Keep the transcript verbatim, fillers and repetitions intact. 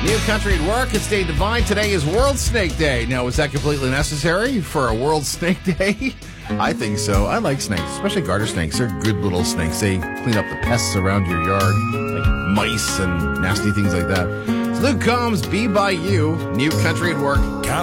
New Country at Work. It's Dave Devine. Today is World Snake Day. Now, is that completely necessary for a World Snake Day? I think so. I like snakes, especially garter snakes. They're good little snakes. They clean up the pests around your yard, like mice and nasty things like that. It's Luke Combs, Be By You, New Country at Work.